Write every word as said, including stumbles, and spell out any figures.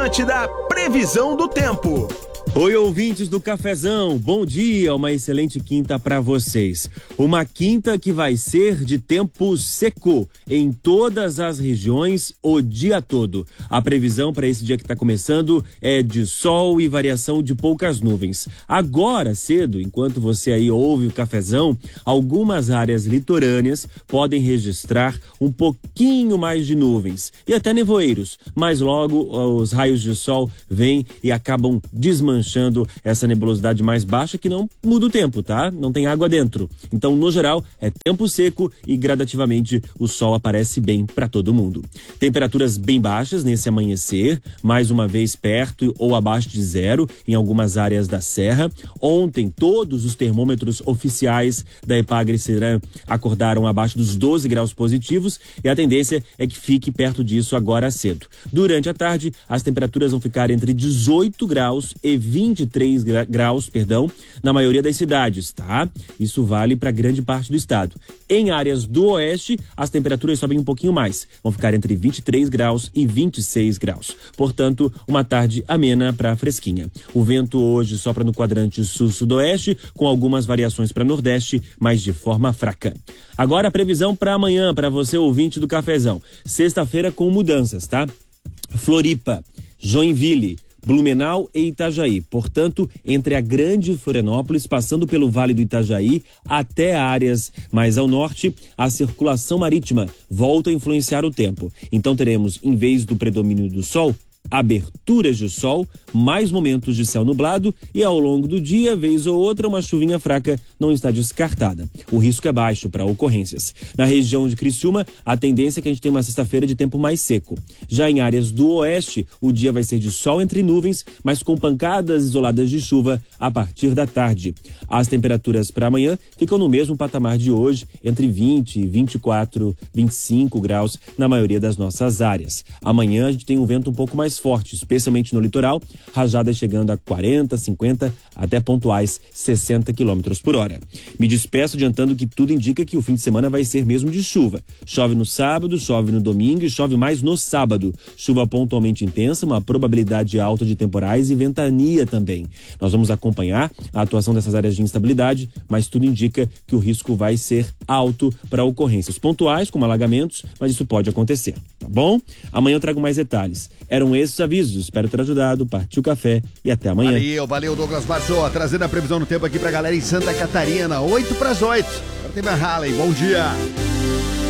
Da previsão do tempo. Oi, ouvintes do Cafezão, bom dia, uma excelente quinta para vocês. Uma quinta que vai ser de tempo seco em todas as regiões o dia todo. A previsão para esse dia que está começando é de sol e variação de poucas nuvens. Agora cedo, enquanto você aí ouve o Cafezão, algumas áreas litorâneas podem registrar um pouquinho mais de nuvens e até nevoeiros, mas logo os raios de sol vêm e acabam desmanchando essa nebulosidade mais baixa que não muda o tempo, tá? Não tem água dentro. Então, no geral, é tempo seco e gradativamente o sol aparece bem para todo mundo. Temperaturas bem baixas nesse amanhecer, mais uma vez perto ou abaixo de zero em algumas áreas da serra. Ontem, todos os termômetros oficiais da Epagre-Seran acordaram abaixo dos doze graus positivos e a tendência é que fique perto disso agora cedo. Durante a tarde, as temperaturas vão ficar entre dezoito graus e vinte e três graus, perdão, na maioria das cidades, tá? Isso vale para grande parte do estado. Em áreas do oeste, as temperaturas sobem um pouquinho mais. Vão ficar entre vinte e três graus e vinte e seis graus. Portanto, uma tarde amena para fresquinha. O vento hoje sopra no quadrante sul-sudoeste, com algumas variações para nordeste, mas de forma fraca. Agora a previsão para amanhã, para você ouvinte do Cafezão. Sexta-feira com mudanças, tá? Floripa, Joinville, Blumenau e Itajaí, portanto, entre a Grande Florianópolis, passando pelo Vale do Itajaí até áreas mais ao norte, a circulação marítima volta a influenciar o tempo. Então teremos, em vez do predomínio do sol, aberturas de sol, mais momentos de céu nublado e ao longo do dia, vez ou outra, uma chuvinha fraca não está descartada. O risco é baixo para ocorrências. Na região de Criciúma, a tendência é que a gente tenha uma sexta-feira de tempo mais seco. Já em áreas do oeste, o dia vai ser de sol entre nuvens, mas com pancadas isoladas de chuva a partir da tarde. As temperaturas para amanhã ficam no mesmo patamar de hoje, entre vinte, vinte e quatro, vinte e cinco graus na maioria das nossas áreas. Amanhã a gente tem um vento um pouco mais forte, especialmente no litoral, rajadas chegando a quarenta, cinquenta, até pontuais sessenta quilômetros por hora. Me despeço adiantando que tudo indica que o fim de semana vai ser mesmo de chuva. Chove no sábado, chove no domingo e chove mais no sábado. Chuva pontualmente intensa, uma probabilidade alta de temporais e ventania também. Nós vamos acompanhar a atuação dessas áreas de instabilidade, mas tudo indica que o risco vai ser alto para ocorrências pontuais, como alagamentos, mas isso pode acontecer, tá bom? Amanhã eu trago mais detalhes. Eram esses avisos, espero ter ajudado. Partiu café e até amanhã. Valeu, valeu, Douglas Barçô, trazendo a previsão do tempo aqui pra galera em Santa Catarina, oito para as oito. Agora tem Van Halen, bom dia.